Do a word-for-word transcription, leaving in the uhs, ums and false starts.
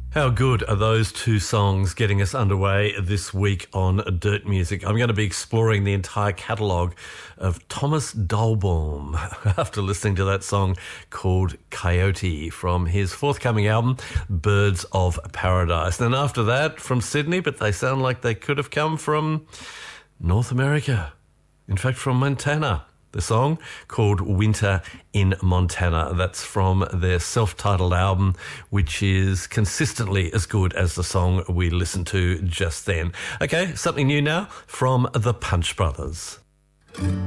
How good are those two songs getting us underway this week on Dirt Music? I'm going to be exploring the entire catalogue of Thomas Dolbaum after listening to that song called Coyote from his forthcoming album, Birds of Paradise. And then after that, from Sydney, but they sound like they could have come from North America. In fact, from Montana. The song called Winter in Montana. That's from their self-titled album, which is consistently as good as the song we listened to just then. Okay, something new now from the Punch Brothers.